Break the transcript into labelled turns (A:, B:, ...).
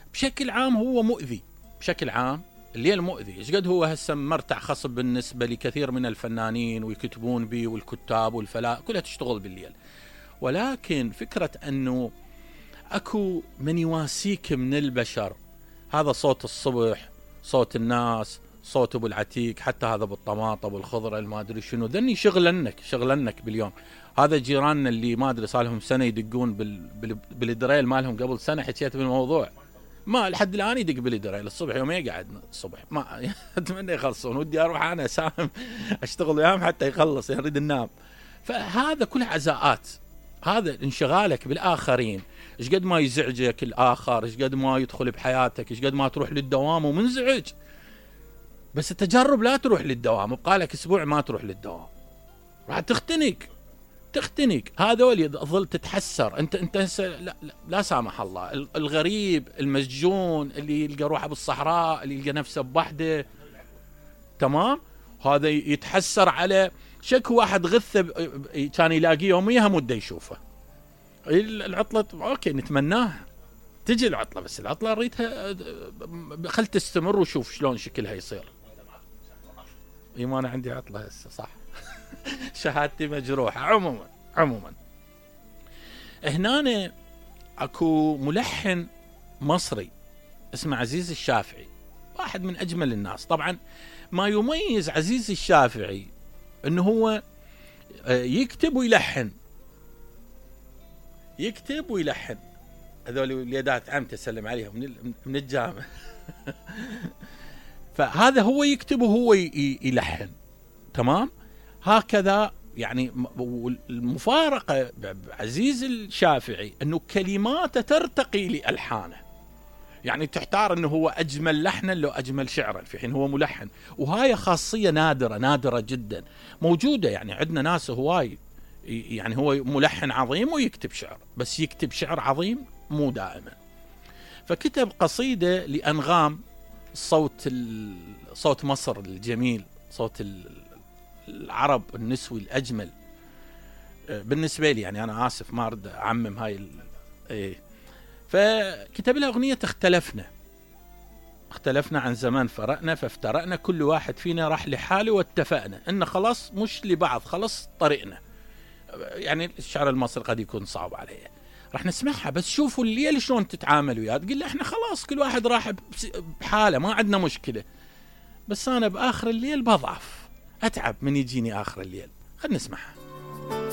A: بشكل عام هو مؤذي، بشكل عام الليل مؤذي. ايش قد هو هسه مرتع خصب بالنسبة لكثير من الفنانين ويكتبون به والكتاب والفلاء كلها تشتغل بالليل، ولكن فكرة أنه أكو من يواسيك من البشر، هذا صوت الصبح، صوت الناس، صوت أبو العتيق، حتى هذا بالطماطة والخضرة ما أدري شنو، ذني شغلنك باليوم. هذا جيراننا اللي ما أدري صالهم سنة يدقون بالدريل مالهم، قبل سنة حكيت بالموضوع، ما لحد الآن يدق بالدريل الصبح، يوم يقعد الصبح ما أتمنى يخلصون، ودي أروح أنا سام أشتغل وياهم حتى يخلص، يريد النام. فهذا كلها عزاءات، هذا انشغالك بالآخرين، إيش قد ما يزعجك الآخر، إيش قد ما يدخل بحياتك، إيش قد ما تروح للدوام ومنزعج. بس التجرب لا تروح للدوام، بقى لك أسبوع ما تروح للدوام، راح تختنق. هذول يظل تتحسر. انت لا سامح الله، الغريب المسجون اللي يلقى روحه بالصحراء، اللي يلقى نفسه بوحده، تمام، هذا يتحسر على شك واحد غثه كان يلاقيه يوميها مده يشوفه. العطله اوكي نتمناها تجي العطله، بس العطله ريتها خل تستمر وشوف شلون شكلها يصير. ما انا عندي عطله هسه صح. شهادتي مجروحة. عموما هنا اكو ملحن مصري اسمه عزيز الشافعي، واحد من اجمل الناس. طبعا ما يميز عزيز الشافعي انه هو يكتب ويلحن. هذول اليدات عم تسلم عليهم من الجامعة. فهذا هو يكتب وهو يلحن، تمام. هكذا يعني المفارقة بعزيز الشافعي أنه كلماته ترتقي لألحانه، يعني تحتار أنه هو أجمل لحنا لو أجمل شعرا، في حين هو ملحن. وهاي خاصية نادرة جدا موجودة، يعني عندنا ناس هواي، يعني هو ملحن عظيم ويكتب شعر، بس يكتب شعر عظيم مو دائما. فكتب قصيدة لأنغام، صوت مصر الجميل، صوت العرب النسوي الأجمل بالنسبة لي، يعني أنا آسف ما أرد أعمم هاي فكتب لها أغنية اختلفنا عن زمان فرقنا فافترقنا، كل واحد فينا راح لحاله واتفقنا إن خلاص مش لبعض، خلاص طريقنا. يعني الشعر المصري قد يكون صعب عليه، راح نسمعها، بس شوفوا الليل شلون تتعاملوا وياه. تقول له احنا خلاص كل واحد راح بحاله، ما عندنا مشكلة، بس أنا بآخر الليل بضعف، أتعب من يجيني آخر الليل. خلنا نسمعها.